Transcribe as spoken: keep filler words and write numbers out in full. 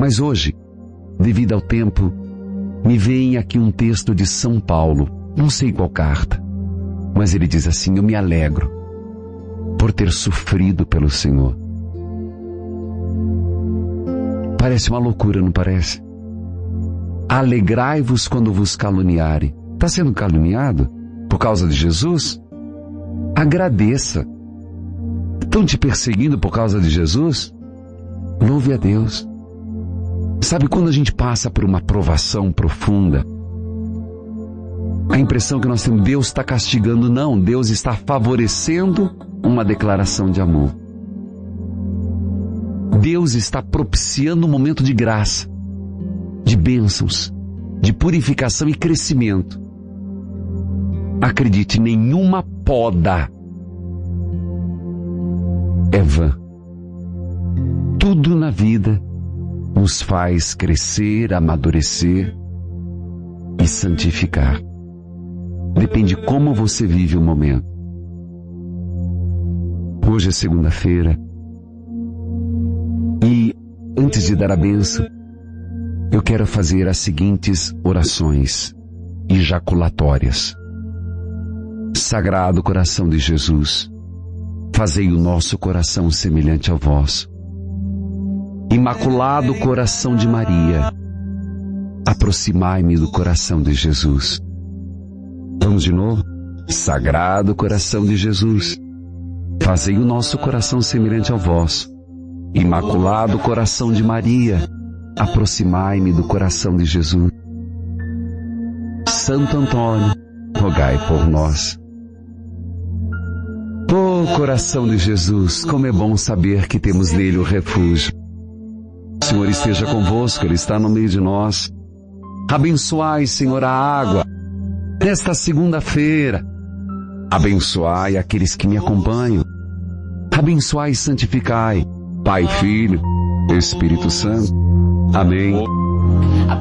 Mas hoje, devido ao tempo, me vem aqui um texto de São Paulo, não sei qual carta, mas ele diz assim: eu me alegro por ter sofrido pelo Senhor. Parece uma loucura, não parece? Alegrai-vos quando vos caluniarem. Está sendo caluniado por causa de Jesus? Agradeça. Estão te perseguindo por causa de Jesus? Louve a Deus. Sabe, quando a gente passa por uma provação profunda, a impressão que nós temos, Deus está castigando. Não, Deus está favorecendo uma declaração de amor. Deus está propiciando um momento de graça, de bênçãos, de purificação e crescimento. Acredite, nenhuma poda é vã. Tudo na vida nos faz crescer, amadurecer e santificar. Depende como você vive o momento. Hoje é segunda-feira e, antes de dar a bênção, eu quero fazer as seguintes orações ejaculatórias. Sagrado coração de Jesus, fazei o nosso coração semelhante ao vosso. Imaculado coração de Maria, aproximai-me do coração de Jesus. Vamos de novo? Sagrado coração de Jesus, fazei o nosso coração semelhante ao vosso. Imaculado coração de Maria, aproximai-me do coração de Jesus. Santo Antônio, rogai por nós. Oh, coração de Jesus, como é bom saber que temos nele o refúgio. O Senhor esteja convosco, Ele está no meio de nós. Abençoai, Senhor, a água nesta segunda-feira. Abençoai aqueles que me acompanham. Abençoai e santificai, Pai, Filho, Espírito Santo. Amém.